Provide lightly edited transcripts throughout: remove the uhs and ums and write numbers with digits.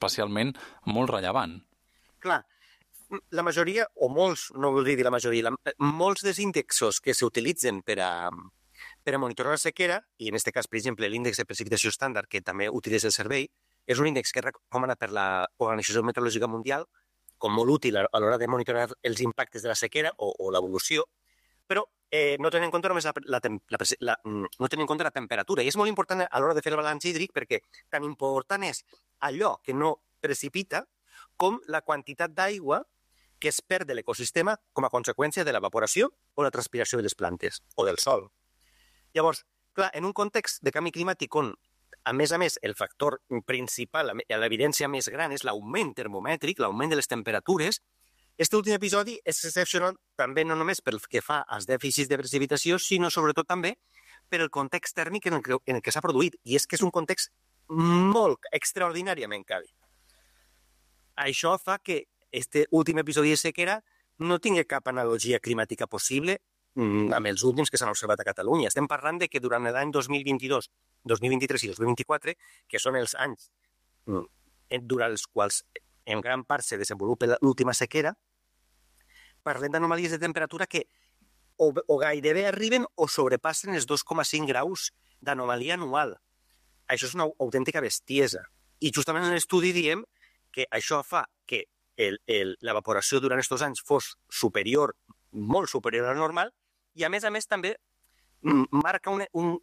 especialment molt rellevant. Clar, la majoria, o molts, no vull dir la majoria, molts dels índexs que s'utilitzen per a monitorar la sequera, i en aquest cas, per exemple, l'índex de precipitació estàndard, que també utilitza el servei, és un índex que és recomanat per l'Organització Meteorològica Mundial com molt útil a l'hora de monitorar els impactes de la sequera o l'evolució, però no tenen en compte només no tenen en compte la temperatura. I és molt important a l'hora de fer el balanç hídric perquè tan important és allò que no precipita com la quantitat d'aigua que es perd de l'ecosistema com a conseqüència de l'evaporació o la transpiració de les plantes o del sol. Llavors, clar, en un context de canvi climàtic on, a més, el factor principal, l'evidència més gran és l'augment termomètric, l'augment de les temperatures, aquest últim episodi és excepcional també no només pel que fa als dèficits de precipitació, sinó sobretot també per el context tèrmic en el que s'ha produït. I és que és un context molt extraordinàriament càlid. Això fa que aquest últim episodi de sequera no tingui cap analogia climàtica possible amb els últims que s'han observat a Catalunya. Estem parlant de que durant l'any 2022, 2023 i 2024, que són els anys durant els quals en gran part se desenvolupa l'última sequera, parlem d'anomalies de temperatura que o gairebé arriben o sobrepassen els 2,5 graus d'anomalia anual. Això és una autèntica bestiesa. I justament en l'estudi diem que això fa que l'evaporació durant aquests anys fos superior, molt superior a la normal, i a més també marca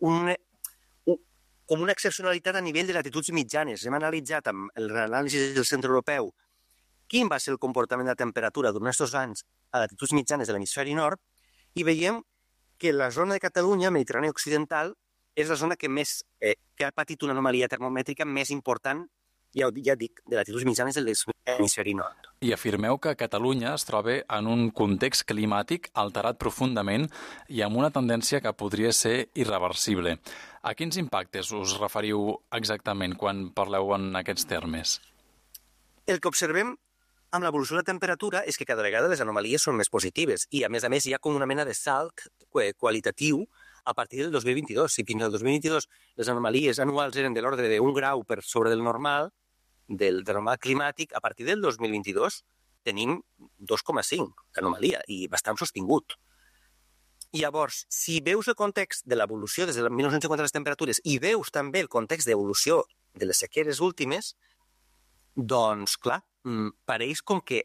com una excepcionalitat a nivell de latituds mitjanes. Hem analitzat amb l'anàlisi del Centre Europeu quin va ser el comportament de la temperatura durant aquests anys a latituds mitjanes de l'hemisferi nord i veiem que la zona de Catalunya, Mediterrània Occidental, és la zona que ha patit una anomalia termomètrica més important, ja dic, de latituds mitjanes de l'hemisferi nord. I afirmeu que Catalunya es troba en un context climàtic alterat profundament i amb una tendència que podria ser irreversible. A quins impactes us referiu exactament quan parleu en aquests termes? El que observem amb l'evolució de la temperatura és que cada vegada les anomalies són més positives i, a més, hi ha com una mena de salt qualitatiu a partir del 2022. Si fins al 2022 les anomalies anuals eren de l'ordre d'1 grau per sobre del normal climàtic, a partir del 2022 tenim 2,5 d'anomalia i bastant sostingut. I llavors, si veus el context de l'evolució des del 1950 les temperatures i veus també el context d'evolució de les sequeres últimes, doncs, clar, pareix com que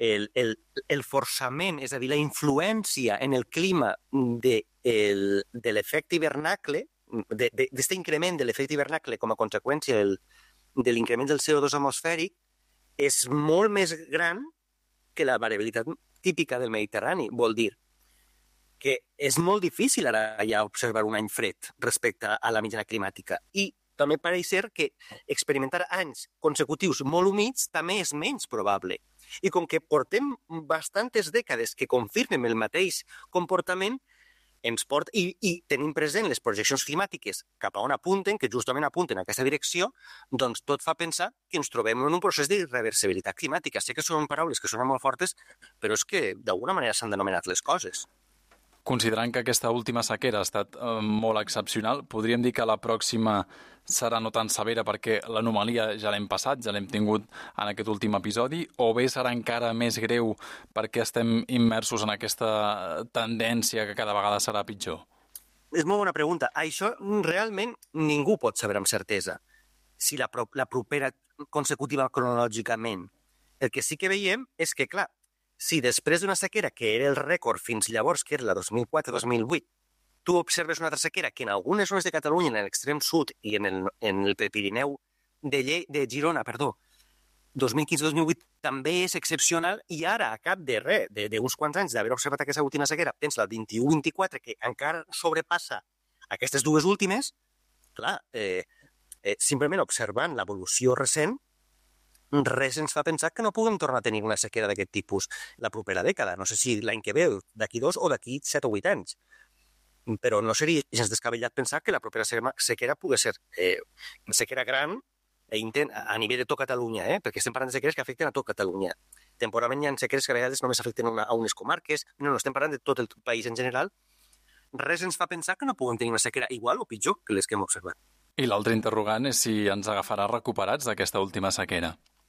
el forçament, és a dir, la influència en el clima de l'efecte hivernacle, d'aquest increment de l'efecte hivernacle com a conseqüència de l'increment del CO2 atmosfèric, és molt més gran que la variabilitat típica del Mediterrani. Vol dir que és molt difícil ara ja observar un any fred respecte a la mitjana climàtica. I també pareix ser que experimentar anys consecutius molt humits també és menys probable. I com que portem bastantes dècades que confirmem el mateix comportament, ens porta, i tenim present les projeccions climàtiques cap a on apunten, que justament apunten en aquesta direcció, doncs tot fa pensar que ens trobem en un procés d'irreversibilitat climàtica. Sé que són paraules que sonen molt fortes, però és que d'alguna manera s'han denominat les coses. Considerant que aquesta última sequera ha estat molt excepcional, podríem dir que la pròxima serà no tan severa perquè l'anomalia ja l'hem passat, ja l'hem tingut en aquest últim episodi, o bé serà encara més greu perquè estem immersos en aquesta tendència que cada vegada serà pitjor? És molt bona pregunta. Això realment ningú pot saber amb certesa si la propera consecutiva cronològicament. El que sí que veiem és que, clar, si després d'una sequera que era el rècord fins llavors, que era la 2004-2008, tu observes una altra sequera que en algunes zones de Catalunya, en l'extrem sud i en el Pirineu de Girona, 2015-2008 també és excepcional, i ara, a cap de res, d'uns quants anys d'haver observat aquesta última sequera, tens la 21-24, que encara sobrepassa aquestes dues últimes, clar, simplement observant l'evolució recent, res ens fa pensar que no puguem tornar a tenir una sequera d'aquest tipus la propera dècada. No sé si l'any que ve, d'aquí 2 o d'aquí 7 o 8 anys. Però no seria gens descabellat pensar que la propera sequera pugui ser una sequera gran a nivell de tot Catalunya, perquè estem parlant de sequeres que afecten a tot Catalunya. Temporalment hi ha sequeres que a vegades només afecten a unes comarques, no estem parlant de tot el país en general. Res ens fa pensar que no puguem tenir una sequera igual o pitjor que les que hem observat. I l'altre interrogant és si ens agafarà recuperats d'aquesta última sequera.